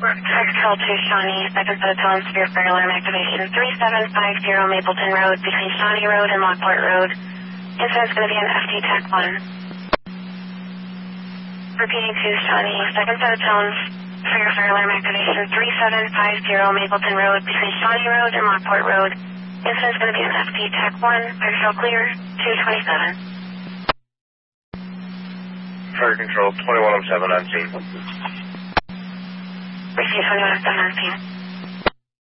Control 2 Shawnee, second set of tones for your fire alarm activation. 3750 Mapleton Road between Shawnee Road and Lockport Road. Incident's going to be an FT TAC 1. Repeating 2 Shawnee, second set of tones for your fire alarm activation. 3750 Mapleton Road between Shawnee Road and Lockport Road. Incident's going to be an FT TAC 1. Fire control clear, 227. Fire control 2107 on scene. Receive 2107 on scene.